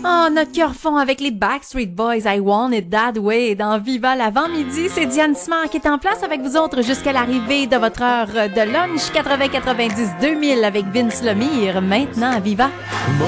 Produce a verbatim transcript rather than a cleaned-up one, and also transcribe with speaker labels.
Speaker 1: Oh, notre cœur fond avec les Backstreet Boys, I Want It That Way. Dans Viva l'avant-midi, c'est Diane Simard qui est en place avec vous autres jusqu'à l'arrivée de votre heure de lunch quatre-vingts quatre-vingt-dix deux mille avec Vince Lemire. Maintenant, à Viva.